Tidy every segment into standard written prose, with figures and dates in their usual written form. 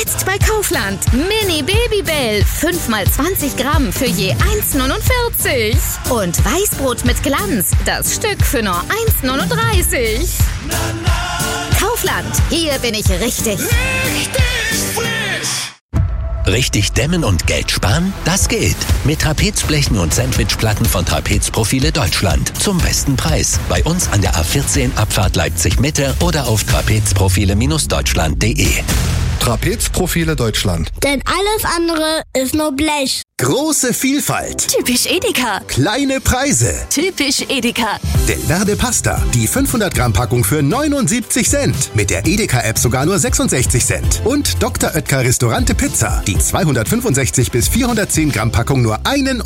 Jetzt bei Kaufland. Mini Babybell. 5x20 Gramm für je 1,49. Und Weißbrot mit Glanz. Das Stück für nur 1,39. Kaufland. Hier bin ich richtig. Richtig frisch! Richtig dämmen und Geld sparen? Das geht. Mit Trapezblechen und Sandwichplatten von Trapezprofile Deutschland. Zum besten Preis. Bei uns an der A14 Abfahrt Leipzig-Mitte oder auf trapezprofile-deutschland.de. Trapezprofile Deutschland. Denn alles andere ist nur Blech. Große Vielfalt. Typisch Edeka. Kleine Preise. Typisch Edeka. Del Verde Pasta. Die 500 Gramm Packung für 79 Cent. Mit der Edeka-App sogar nur 66 Cent. Und Dr. Oetker Restaurante Pizza. Die 265 bis 410 Gramm Packung nur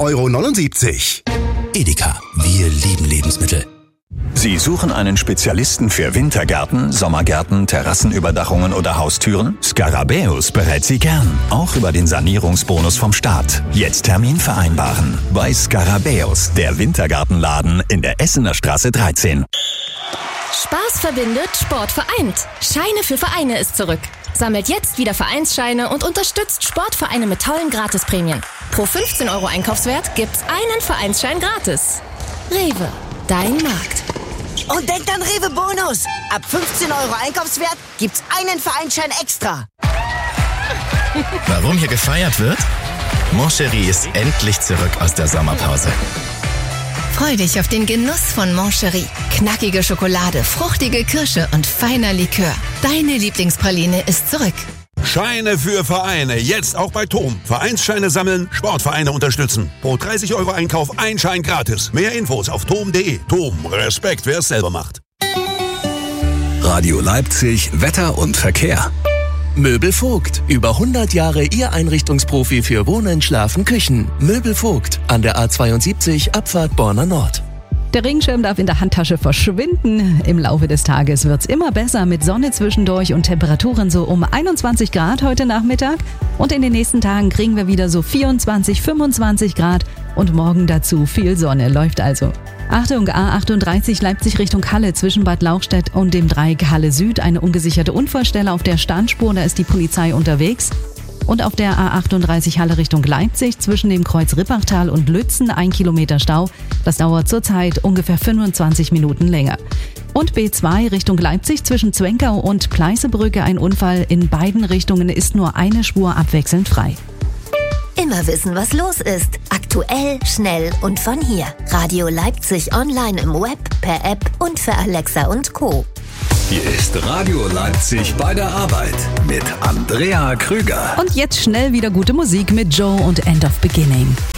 1,79 €. Edeka. Wir lieben Lebensmittel. Sie suchen einen Spezialisten für Wintergärten, Sommergärten, Terrassenüberdachungen oder Haustüren? Scarabäus berät Sie gern, auch über den Sanierungsbonus vom Staat. Jetzt Termin vereinbaren. Bei Scarabäus, der Wintergartenladen in der Essener Straße 13. Spaß verbindet, Sport vereint. Scheine für Vereine ist zurück. Sammelt jetzt wieder Vereinsscheine und unterstützt Sportvereine mit tollen Gratisprämien. Pro 15 € Einkaufswert gibt's einen Vereinsschein gratis. Rewe, dein Markt. Und denkt an Rewe Bonus. Ab 15 € Einkaufswert gibt's einen Vereinsschein extra. Warum hier gefeiert wird? Moncherie ist endlich zurück aus der Sommerpause. Freu dich auf den Genuss von Moncherie. Knackige Schokolade, fruchtige Kirsche und feiner Likör. Deine Lieblingspraline ist zurück. Scheine für Vereine, jetzt auch bei TOM. Vereinsscheine sammeln, Sportvereine unterstützen. Pro 30 € Einkauf ein Schein gratis. Mehr Infos auf tom.de. TOM, Respekt, wer es selber macht. Radio Leipzig, Wetter und Verkehr. Möbel Vogt. Über 100 Jahre Ihr Einrichtungsprofi für Wohnen, Schlafen, Küchen. Möbel Vogt. An der A72 Abfahrt Borna Nord. Der Regenschirm darf in der Handtasche verschwinden. Im Laufe des Tages wird's immer besser mit Sonne zwischendurch und Temperaturen so um 21 Grad heute Nachmittag. Und in den nächsten Tagen kriegen wir wieder so 24, 25 Grad und morgen dazu viel Sonne. Läuft also. Achtung, A38 Leipzig Richtung Halle zwischen Bad Lauchstädt und dem Dreieck Halle Süd. Eine ungesicherte Unfallstelle auf der Standspur, da ist die Polizei unterwegs. Und auf der A38 Halle Richtung Leipzig zwischen dem Kreuz Rippachtal und Lützen 1 Kilometer Stau. Das dauert zurzeit ungefähr 25 Minuten länger. Und B2 Richtung Leipzig zwischen Zwenkau und Pleißebrücke ein Unfall. In beiden Richtungen ist nur eine Spur abwechselnd frei. Immer wissen, was los ist. Aktuell, schnell und von hier. Radio Leipzig online im Web, per App und für Alexa und Co. Hier ist Radio Leipzig bei der Arbeit mit Andrea Krüger. Und jetzt schnell wieder gute Musik mit Joe und End of Beginning.